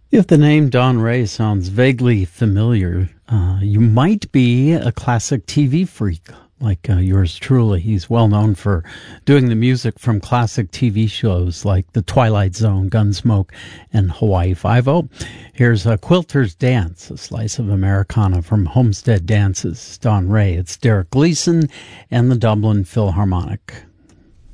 If the name Don Ray sounds vaguely familiar, you might be a classic TV freak like yours truly. He's well known for doing the music from classic TV shows like The Twilight Zone, Gunsmoke, and Hawaii Five-0. Here's a Quilter's Dance, a slice of Americana from Homestead Dances. Don Ray, it's Derek Gleason and the Dublin Philharmonic.